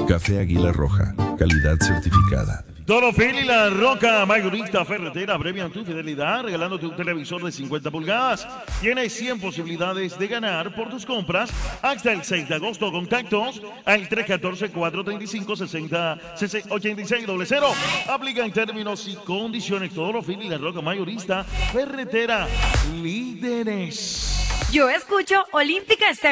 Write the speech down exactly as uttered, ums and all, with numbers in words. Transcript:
Café Águila Roja, calidad certificada. Toro Fili, la roca mayorista ferretera, premian tu fidelidad regalándote un televisor de cincuenta pulgadas. Tienes cien posibilidades de ganar por tus compras hasta el seis de agosto. Contactos al tres uno cuatro, cuatro tres cinco, seis cero ocho seis cero. Aplica en términos y condiciones. Toro Fili, la roca mayorista ferretera, líderes. Yo escucho Olímpica Estéreo.